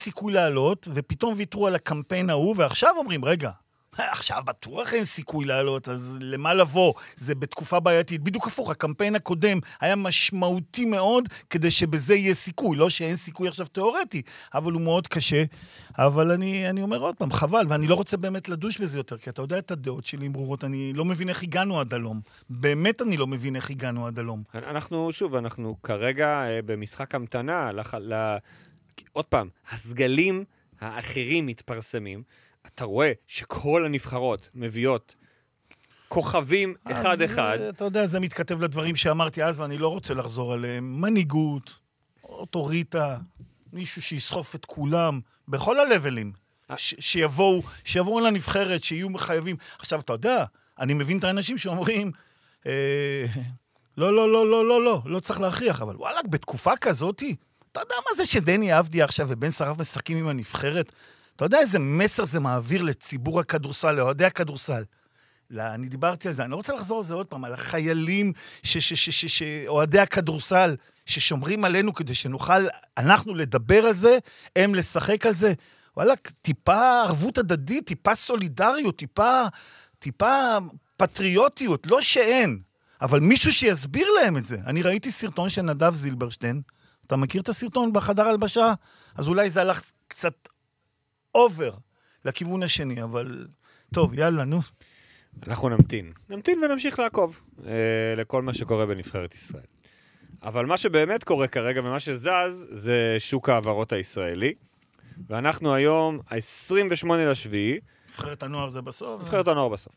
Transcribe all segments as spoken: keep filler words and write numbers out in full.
סיכוי לעלות, ופתאום ויתרו על הקמפיין ההוא, ועכשיו אומרים, רגע, עכשיו בטוח אין סיכוי לעלות, אז למה לבוא? זה בתקופה בעייתית. בדיוק הפוך, הקמפיין הקודם היה משמעותי מאוד, כדי שבזה יהיה סיכוי. לא שאין סיכוי עכשיו תיאורטי, אבל הוא מאוד קשה. אבל אני, אני אומר עוד פעם, חבל, ואני לא רוצה באמת לדוש בזה יותר, כי אתה יודע את הדעות שלי עם ברורות, אני לא מבין איך הגענו עד הלום. באמת אני לא מבין איך הגענו עד הלום. אנחנו, שוב, אנחנו כרגע במשחק המתנה, לח... ל... עוד פעם, הסגלים האחרים מתפרסמים, אתה רואה שכל הנבחרות מביאות כוכבים אחד-אחד. אז אתה יודע, זה מתכתב לדברים שאמרתי אז, ואני לא רוצה לחזור עליהם. מנהיגות, אוטוריטה, מישהו שיסחוף את כולם, בכל הלבלים, ש- שיבואו, שיבואו לנבחרת, שיהיו חייבים. עכשיו, אתה יודע, אני מבין את האנשים שאומרים, אה, לא, לא, לא, לא, לא, לא, לא צריך להכריח, אבל וואלה, בתקופה כזאת, אתה יודע מה זה שדני עבדי עכשיו ובן שרף משחקים עם הנבחרת? אתה יודע איזה מסר זה מעביר לציבור הכדורסל, לאוהדי הכדורסל? לא, אני דיברתי על זה, אני לא רוצה לחזור על זה עוד פעם, על החיילים שאוהדי הכדורסל, ששומרים עלינו כדי שנוכל, אנחנו לדבר על זה, הם לשחק על זה. וואלה, טיפה ערבות הדדית, טיפה סולידריות, טיפה, טיפה פטריוטיות, לא שאין, אבל מישהו שיסביר להם את זה. אני ראיתי סרטון של נדב זילברשטיין, אתה מכיר את הסרטון בחדר הלבשה? אז אולי זה הלך קצת אובר לכיוון השני, אבל טוב, יאללה, נו. אנחנו נמתין. נמתין ונמשיך לעקוב אה, לכל מה שקורה בנבחרת ישראל. אבל מה שבאמת קורה כרגע ומה שזז זה שוק העברות הישראלי. ואנחנו היום ה-עשרים ושמונה לשביעי. נבחרת הנוער זה בסוף? נבחרת הנוער בסוף.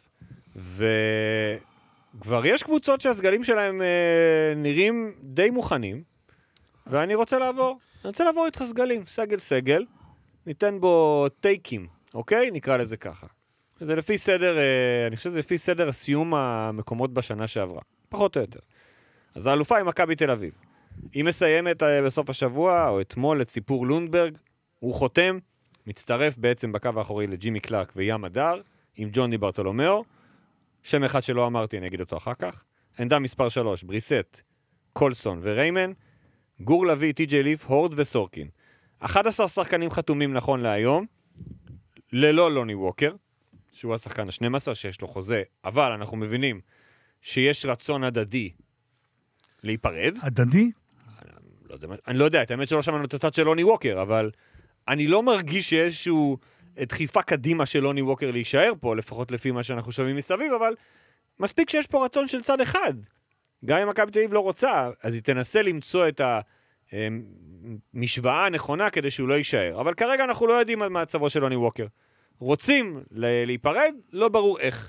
וכבר יש קבוצות שהסגלים שלהם אה, נראים די מוכנים. ואני רוצה לעבור. אני רוצה לעבור איתך סגלים. סגל סגל. ניתן בו טייקים. אוקיי? נקרא לזה ככה. זה לפי סדר, אני חושב שזה לפי סדר הסיום המקומות בשנה שעברה. פחות או יותר. אז האלופה היא מכבי תל אביב. היא מסיימת בסוף השבוע, או אתמול, את סיפור לונדברג. הוא חותם, מצטרף בעצם בקו האחורי לג'ימי קלארק וים הדר, עם ג'וני ברטולומיאו. שם אחד שלא אמרתי, אני אגיד אותו אחר כך. עמדה מספר שלוש, בריסט, קולסון וריימן. גור לוי, טי.ג'יי ליף, הורד וסורקין. אחד עשר שחקנים חתומים נכון להיום, ללא לוני ווקר. שהוא השחקן ה-שנים עשר שיש לו חוזה, אבל אנחנו מבינים שיש רצון הדדי להיפרד. הדדי? לא יודע, אני לא יודע, את האמת שלא שמענו את הצד של לוני ווקר, אבל אני לא מרגיש שישהו דחיפה קדימה של לוני ווקר להישאר פה, לפחות לפי מה שאנחנו שומעים מסביב, אבל מספיק שיש פה רצון של צד אחד. גם אם מכבי תל אביב לא רוצה, אז היא תנסה למצוא את המשוואה הנכונה כדי שהוא לא יישאר. אבל כרגע אנחנו לא יודעים מה מצבו של לוני ווקר. רוצים להיפרד, לא ברור איך.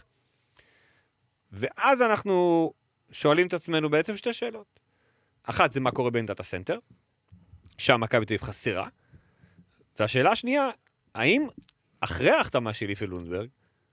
ואז אנחנו שואלים את עצמנו בעצם שתי שאלות. אחת, זה מה קורה בעמדת הסנטר, שם מכבי תל אביב חסרה. והשאלה השנייה, האם אחרי ההחתמה של ליפי לונדברג,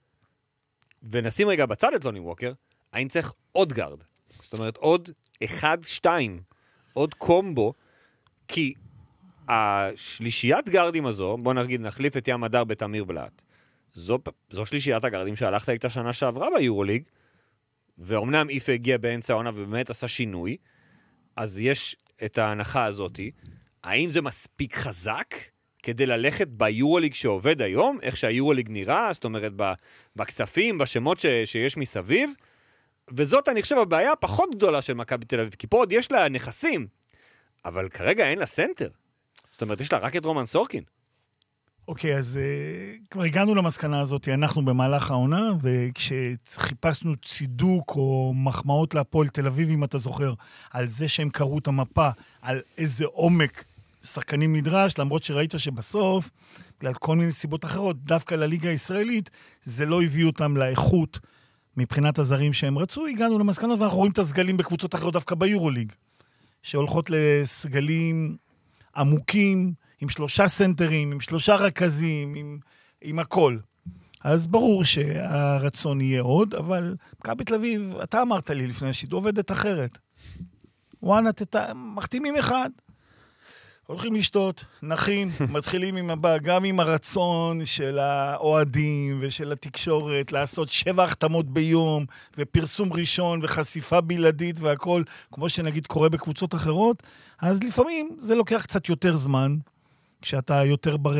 ונשים רגע בצד את לוני ווקר, האם צריך עוד גארד? זאת אומרת, עוד אחד, שתיים, עוד קומבו, כי השלישיית גארדים הזו, בוא נגיד נחליף את ים הדר בתמיר בלט, זו, זו שלישיית הגארדים שהלכת איתה שנה שעברה ביורוליג, ואומנם איפה הגיע באמצע העונה ובאמת עשה שינוי, אז יש את ההנחה הזאת, האם זה מספיק חזק כדי ללכת ביורוליג שעובד היום, איך שהיורוליג נראה, זאת אומרת בכספים, בשמות ש, שיש מסביב, וזאת אני חושב הבעיה פחות גדולה של מכבי תל אביב, כי פה עוד יש לה נכסים, אבל כרגע אין לה סנטר. זאת אומרת, יש לה רק את רומן סורקין. אוקיי, אז uh, כבר הגענו למסקנה הזאת, אנחנו במהלך העונה, וכשחיפשנו צידוק או מחמאות להפועל תל אביב, אם אתה זוכר, על זה שהם קראו את המפה, על איזה עומק שחקנים נדרש, למרות שראית שבסוף, בגלל כל מיני סיבות אחרות, דווקא לליגה הישראלית, זה לא הביא אותם לאיכות מבחינת הזרים שהם רצו, הגענו למסקנות, ואנחנו רואים את הסגלים בקבוצות אחרות דווקא ביורוליג, שהולכות לסגלים עמוקים, עם שלושה סנטרים, עם שלושה רכזים, עם, עם הכל. אז ברור שהרצון יהיה עוד, אבל מכבי תל אביב, אתה אמרת לי לפני השידור, עובדת אחרת. וואנה, מחתימים אחד, הולכים לשתות, נחים, מתחילים עם הבא, גם עם הרצון של האוהדים ושל התקשורת, לעשות שבע החתמות ביום, ופרסום ראשון וחשיפה בלעדית והכל, כמו שנגיד קורה בקבוצות אחרות, אז לפעמים זה לוקח קצת יותר זמן, כשאתה יותר ברחוב.